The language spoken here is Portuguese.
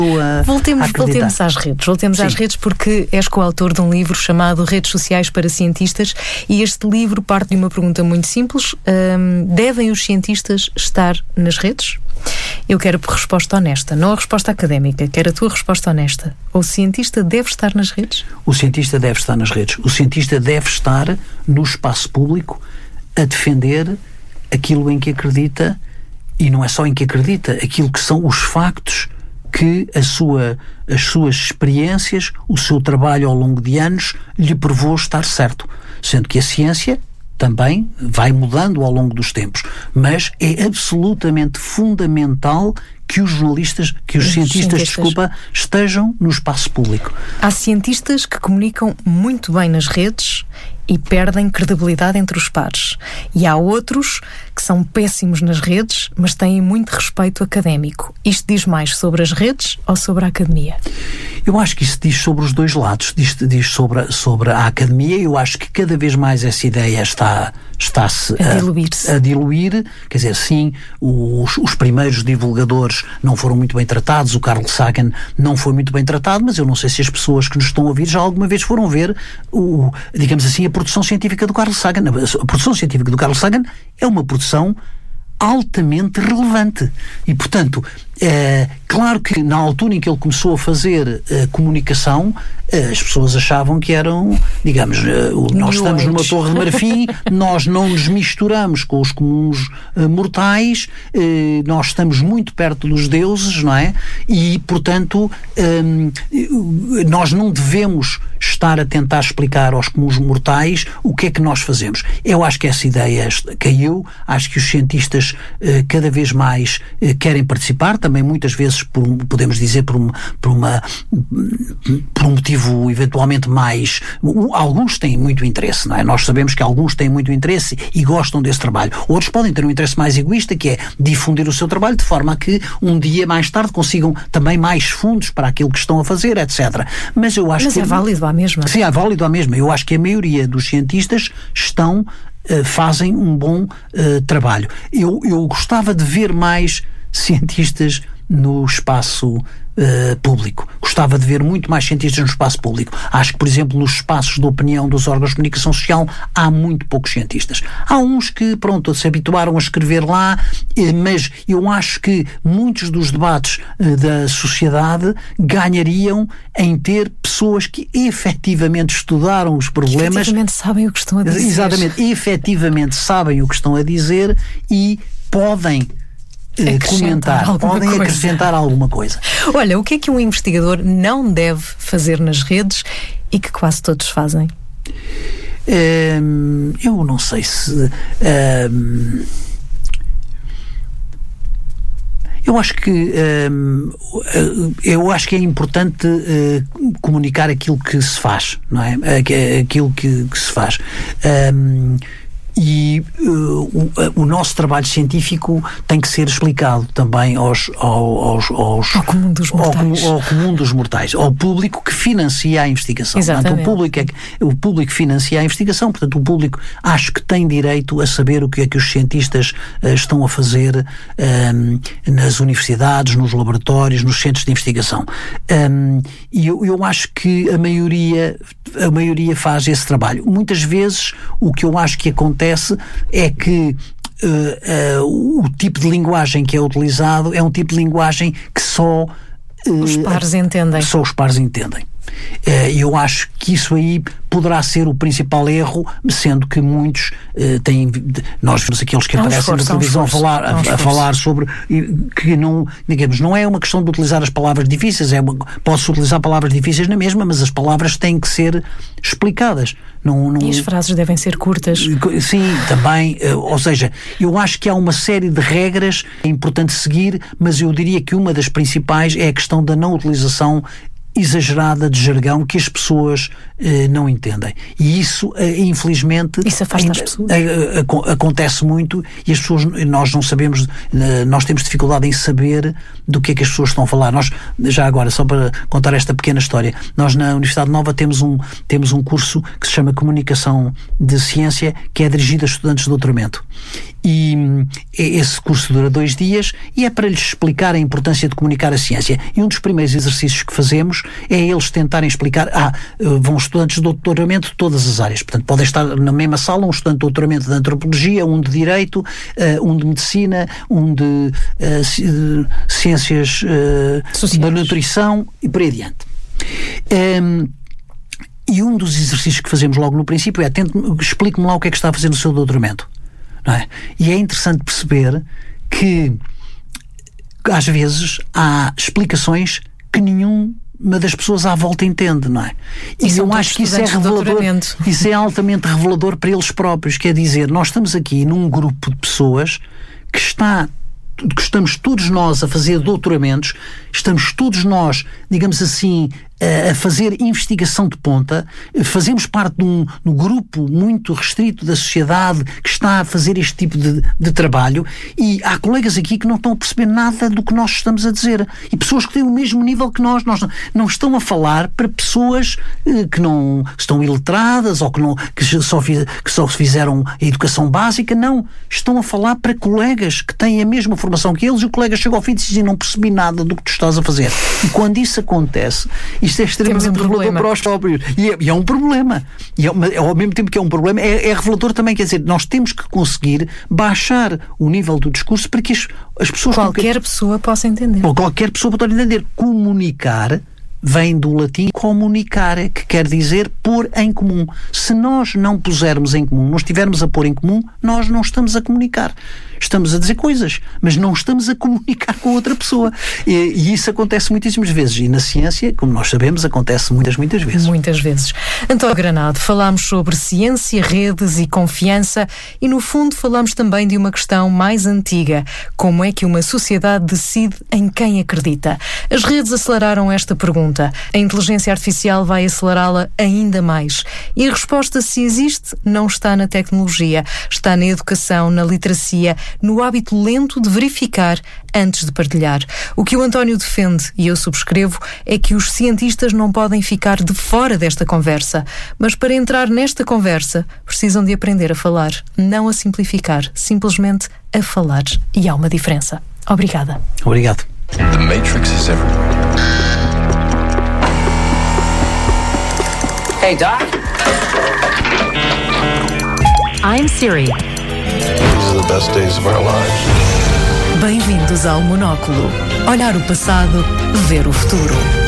Voltemos às redes. Voltemos às redes porque és coautor de um livro chamado Redes Sociais para Cientistas e este livro parte de uma pergunta muito simples. Devem os cientistas estar nas redes? Eu quero a resposta honesta, não a resposta académica. Quero a tua resposta honesta. O cientista deve estar nas redes? O cientista deve estar nas redes. O cientista deve estar no espaço público a defender aquilo em que acredita e não é só em que acredita, aquilo que são os factos que as suas experiências, o seu trabalho ao longo de anos lhe provou estar certo. Sendo que a ciência também vai mudando ao longo dos tempos. Mas é absolutamente fundamental que os cientistas, estejam no espaço público. Há cientistas que comunicam muito bem nas redes e perdem credibilidade entre os pares. E há outros que são péssimos nas redes, mas têm muito respeito académico. Isto diz mais sobre as redes ou sobre a academia? Eu acho que isso diz sobre os dois lados. Diz sobre a academia. Eu acho que cada vez mais essa ideia está-se a diluir. Quer dizer, sim, os primeiros divulgadores não foram muito bem tratados, o Carl Sagan não foi muito bem tratado, mas eu não sei se as pessoas que nos estão a ouvir já alguma vez foram ver digamos assim, a produção científica do Carl Sagan. A produção científica do Carl Sagan é uma produção altamente relevante. E, portanto, claro que na altura em que ele começou a fazer comunicação, as pessoas achavam que eram, digamos, nós estamos numa torre de marfim, nós não nos misturamos com os comuns mortais, nós estamos muito perto dos deuses, não é? E, portanto, nós não devemos estar a tentar explicar aos comuns mortais o que é que nós fazemos. Eu acho que essa ideia caiu, acho que os cientistas cada vez mais querem participar, também muitas vezes podemos dizer por um motivo eventualmente mais... Alguns têm muito interesse, não é? Nós sabemos que alguns têm muito interesse e gostam desse trabalho. Outros podem ter um interesse mais egoísta, que é difundir o seu trabalho de forma a que um dia mais tarde consigam também mais fundos para aquilo que estão a fazer, etc. Mas eu acho que... é válido à mesma. Sim, é válido à mesma. Eu acho que a maioria dos cientistas fazem um bom trabalho. Eu gostava de ver mais cientistas no espaço público. Gostava de ver muito mais cientistas no espaço público. Acho que, por exemplo, nos espaços de opinião dos órgãos de comunicação social há muito poucos cientistas. Há uns que, pronto, se habituaram a escrever lá, mas eu acho que muitos dos debates da sociedade ganhariam em ter pessoas que efetivamente estudaram os problemas. Efetivamente sabem o que estão a dizer. Exatamente. Efetivamente sabem o que estão a dizer e podem podem acrescentar alguma coisa. Olha, o que é que um investigador não deve fazer nas redes e que quase todos fazem? Eu não sei se... Eu acho que é importante comunicar aquilo que se faz, não é? Aquilo que se faz. E o nosso trabalho científico tem que ser explicado também ao comum dos mortais, ao público que financia a investigação. Exatamente. Portanto, o público financia a investigação, portanto o público acho que tem direito a saber o que é que os cientistas estão a fazer nas universidades, nos laboratórios, nos centros de investigação. E eu acho que a maioria faz esse trabalho. Muitas vezes o que eu acho que acontece é que o tipo de linguagem que é utilizado é um tipo de linguagem que só os pares entendem. Só os pares entendem. Eu acho que isso aí poderá ser o principal erro, sendo que muitos têm... Nós vemos aqueles que aparecem na televisão a falar sobre... que não, digamos, não é uma questão de utilizar as palavras difíceis, posso utilizar palavras difíceis na mesma, mas as palavras têm que ser explicadas. E as frases devem ser curtas. Sim, também. Ou seja, eu acho que há uma série de regras que é importante seguir, mas eu diria que uma das principais é a questão da não utilização exagerada de jargão que as pessoas não entendem. E isso, infelizmente, isso afasta as pessoas. Acontece muito e as pessoas, nós não sabemos, nós temos dificuldade em saber do que é que as pessoas estão a falar. Nós, já agora, só para contar esta pequena história, nós na Universidade Nova temos um curso que se chama Comunicação de Ciência, que é dirigido a estudantes de doutoramento. E esse curso dura 2 dias e é para lhes explicar a importância de comunicar a ciência. E um dos primeiros exercícios que fazemos é eles tentarem explicar, vão estudantes de doutoramento de todas as áreas, portanto podem estar na mesma sala um estudante de doutoramento de antropologia, um de direito, um de medicina, um de ciências da nutrição e por aí adiante. E um dos exercícios que fazemos logo no princípio é explique-me lá o que é que está a fazer no seu doutoramento. Não é? E é interessante perceber que às vezes há explicações que nenhuma das pessoas à volta entende, não é? E eu acho que isso é revelador, isso é altamente revelador para eles próprios, quer dizer, nós estamos aqui num grupo de pessoas que estamos todos nós a fazer doutoramentos, estamos todos nós, digamos assim, a fazer investigação de ponta, fazemos parte de um grupo muito restrito da sociedade que está a fazer este tipo de trabalho, e há colegas aqui que não estão a perceber nada do que nós estamos a dizer, e pessoas que têm o mesmo nível que nós não estão a falar para pessoas que não estão iletradas ou que só fizeram a educação básica, não, estão a falar para colegas que têm a mesma formação que eles, e o colega chega ao fim e diz: não percebi nada do que tu estás a fazer. E quando isso acontece, isto é extremamente revelador para os próprios. E é um problema. E ao mesmo tempo que é um problema, é revelador também. Quer dizer, nós temos que conseguir baixar o nível do discurso para que as pessoas... Qualquer pessoa possa entender. Ou qualquer pessoa pode entender. Comunicar vem do latim comunicare, que quer dizer pôr em comum. Se nós não pusermos em comum, não estivermos a pôr em comum, nós não estamos a comunicar. Estamos a dizer coisas, mas não estamos a comunicar com outra pessoa. E isso acontece muitíssimas vezes. E na ciência, como nós sabemos, acontece muitas vezes. Muitas vezes. António Granado, falámos sobre ciência, redes e confiança e, no fundo, falámos também de uma questão mais antiga. Como é que uma sociedade decide em quem acredita? As redes aceleraram esta pergunta. A inteligência artificial vai acelerá-la ainda mais. E a resposta, se existe, não está na tecnologia. Está na educação, na literacia, no hábito lento de verificar antes de partilhar. O que o António defende, e eu subscrevo, é que os cientistas não podem ficar de fora desta conversa. Mas para entrar nesta conversa, precisam de aprender a falar. Não a simplificar, simplesmente a falar. E há uma diferença. Obrigada. Obrigado. The Matrix is everywhere. Hey, Doc. I'm Siri. These are the best days of our lives. Bem-vindos ao Monóculo. Olhar o passado, ver o futuro.